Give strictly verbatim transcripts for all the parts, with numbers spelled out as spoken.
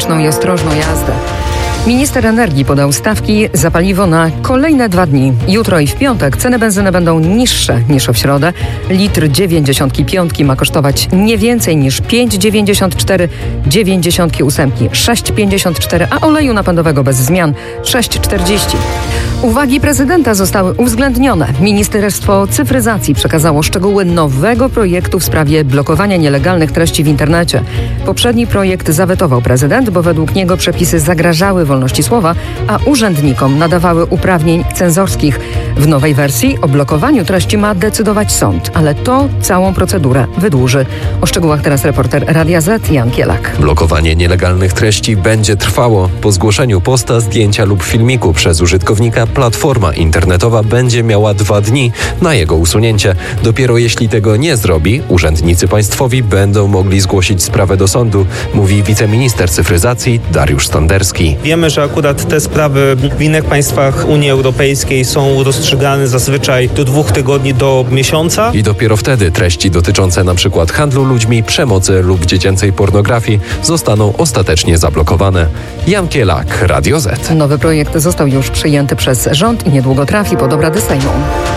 bezpieczną i ostrożną jazdę. Minister energii podał stawki za paliwo na kolejne dwa dni. Jutro i w piątek ceny benzyny będą niższe niż w środę. Litr dziewięćdziesiątki piątki ma kosztować nie więcej niż pięć dziewięćdziesiąt cztery, dziewięćdziesiątki ósemki sześć pięćdziesiąt cztery, a oleju napędowego bez zmian sześć czterdzieści. Uwagi prezydenta zostały uwzględnione. Ministerstwo Cyfryzacji przekazało szczegóły nowego projektu w sprawie blokowania nielegalnych treści w internecie. Poprzedni projekt zawetował prezydent, bo według niego przepisy zagrażały wolności słowa, a urzędnikom nadawały uprawnień cenzorskich. W nowej wersji o blokowaniu treści ma decydować sąd, ale to całą procedurę wydłuży. O szczegółach teraz reporter Radia Z Jan Kielak. Blokowanie nielegalnych treści będzie trwało. Po zgłoszeniu posta, zdjęcia lub filmiku przez użytkownika platforma internetowa będzie miała dwa dni na jego usunięcie. Dopiero jeśli tego nie zrobi, urzędnicy państwowi będą mogli zgłosić sprawę do sądu, mówi wiceminister cyfryzacji Dariusz Standerski. Wiemy, że akurat te sprawy w innych państwach Unii Europejskiej są rozstrzygane zazwyczaj do dwóch tygodni do miesiąca. I dopiero wtedy treści dotyczące np. handlu ludźmi, przemocy lub dziecięcej pornografii zostaną ostatecznie zablokowane. Jan Kielak, Radio Z. Nowy projekt został już przyjęty przez rząd i niedługo trafi pod obrady Sejmu.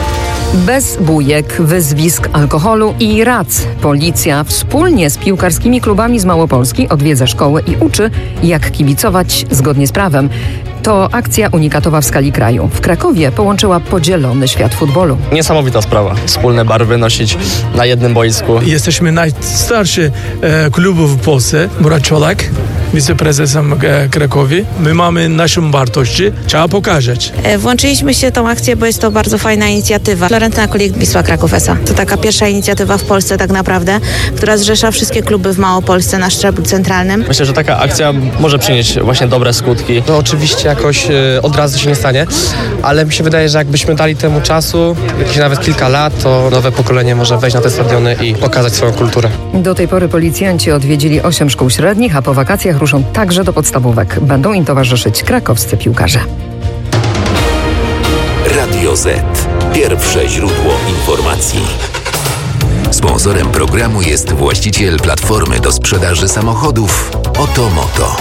Bez bujek, wyzwisk, alkoholu i rac. Policja wspólnie z piłkarskimi klubami z Małopolski odwiedza szkoły i uczy, jak kibicować zgodnie z prawem. To akcja unikatowa w skali kraju. W Krakowie połączyła podzielony świat futbolu. Niesamowita sprawa. Wspólne barwy nosić na jednym boisku. Jesteśmy najstarszy e, klub w Polsce. Murat Czolak, wiceprezesem e, Krakowi. My mamy naszą wartość. Trzeba pokazać. E, włączyliśmy się w tą akcję, bo jest to bardzo fajna inicjatywa. Florentyna Kulik, Wisła Kraków S A. To taka pierwsza inicjatywa w Polsce tak naprawdę, która zrzesza wszystkie kluby w Małopolsce na szczeblu centralnym. Myślę, że taka akcja może przynieść właśnie dobre skutki. No oczywiście jakoś e, od razu się nie stanie, ale mi się wydaje, że jakbyśmy dali temu czasu, jakieś nawet kilka lat, to nowe pokolenie może wejść na te stadiony i pokazać swoją kulturę. Do tej pory policjanci odwiedzili osiem szkół średnich, a po wakacjach ruszą także do podstawówek. Będą im towarzyszyć krakowscy piłkarze. Radio Z. Pierwsze źródło informacji. Sponsorem programu jest właściciel platformy do sprzedaży samochodów Oto Moto.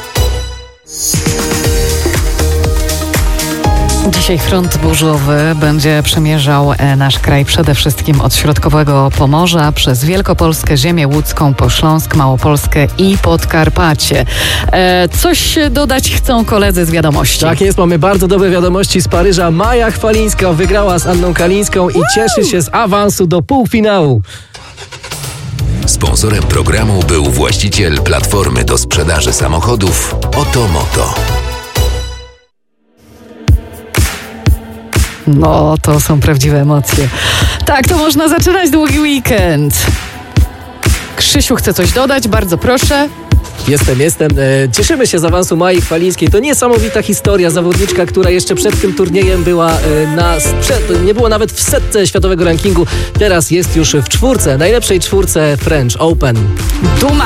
Dzisiaj front burzowy będzie przemierzał nasz kraj przede wszystkim od środkowego Pomorza przez Wielkopolskę, ziemię łódzką, po Śląsk, Małopolskę i Podkarpacie. E, coś dodać chcą koledzy z wiadomości. Tak jest, mamy bardzo dobre wiadomości z Paryża. Maja Chwalińska wygrała z Anną Kalińską i cieszy się z awansu do półfinału. Sponsorem programu był właściciel platformy do sprzedaży samochodów Oto Moto. No, to są prawdziwe emocje. Tak, to można zaczynać długi weekend. Krzysiu chce coś dodać, bardzo proszę. Jestem, jestem. Cieszymy się z awansu Mai Chwalińskiej. To niesamowita historia. Zawodniczka, która jeszcze przed tym turniejem była na... nie było nawet w setce światowego rankingu. Teraz jest już w czwórce, najlepszej czwórce French Open. Duma!